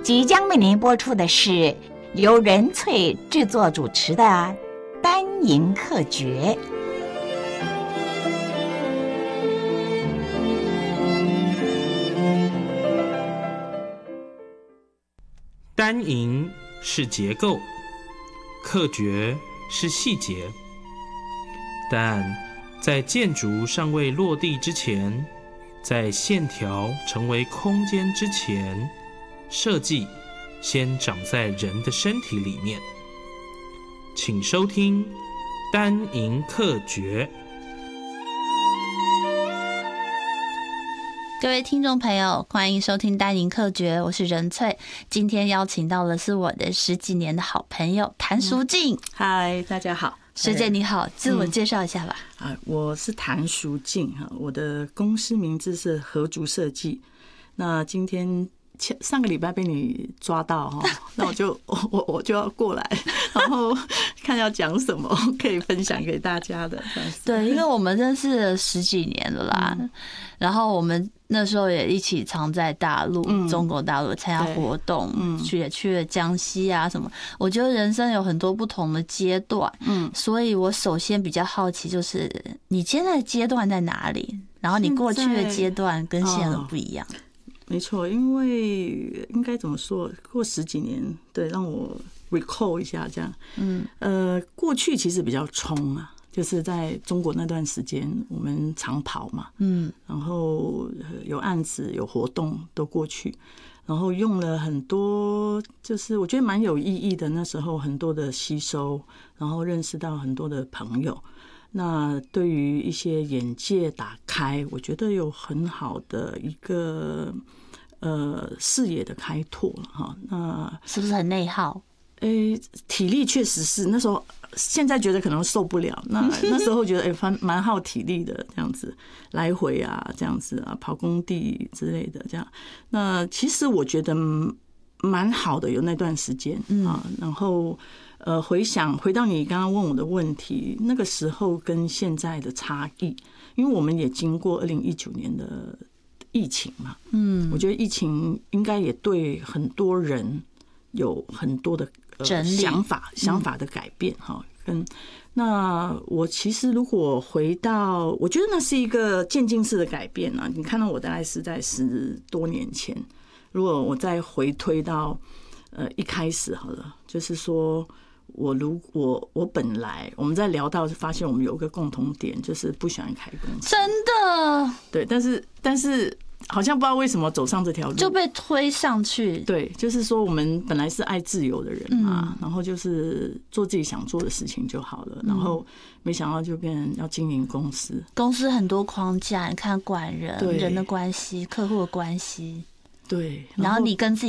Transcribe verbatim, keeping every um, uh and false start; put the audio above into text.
即将为您播出的是由任粹制作主持的单营课诀。 单营是结构，课诀是细节，但在建筑尚未落地之前，在线条成为空间之前，设计先长在人的身体里面。请收听单营课诀。 各位听众朋友，欢迎收听单营课诀，我是任粹。今天邀请到的是我的十几年的好朋友谭淑静。 嗨、嗯，大家好， 师姐你好，自我介绍一下吧。 嗯、啊，我是谭淑静哈，我的公司名字是合竹设计。那今天上个礼拜被你抓到哈，那我就我我就要过来，然后看要讲什么可以分享给大家的。 对，因为我们认识了十几年了啦，嗯、然后我们那时候也一起常在大陆、嗯、中国大陆参加活动，嗯，去也去了江西啊什么。我觉得人生有很多不同的阶段，嗯，所以我首先比较好奇，就是你现在的阶段在哪里？然后你过去的阶段跟现在不一样。 没错，因为应该怎么说，过十几年，对，让我 recall 一下这样。嗯，呃，过去其实比较冲啊，就是在中国那段时间，我们常跑嘛，嗯，然后有案子、有活动都过去，然后用了很多，就是我觉得蛮有意义的。那时候很多的吸收，然后认识到很多的朋友。那对于一些眼界打开，我觉得有很好的一个呃视野的开拓哈。那是不是很内耗？ 诶、欸，体力确实是那时候，现在觉得可能受不了。那那时候觉得诶，蛮、欸、蛮耗体力的，这样子来回啊，这样子啊，跑工地之类的这样。那其实我觉得蛮好的，有那段时间啊，然后。呃，回想回到你刚刚问我的问题，那个时候跟现在的差异，因为我们也经过二零一九年的疫情嘛，嗯，我觉得疫情应该也对很多人有很多的、呃、想法想法的改变哈。跟那我其实如果回到，我觉得那是一个渐进式的改变啊。你看到我大概是在十多年前，如果我再回推到呃一开始好了，就是说。我如我我本来我们在聊到发现我们有一个共同点，就是不喜欢开公司， 真的对，但是但是好像不知道为什么走上这条路就被推上去。 对，就是说我们本来是爱自由的人嘛，嗯、然后就是做自己想做的事情就好了，然后没想到就变成要经营公司， 公司很多框架，你看管人、人的关系、客户的关系， 对， 然后你跟自己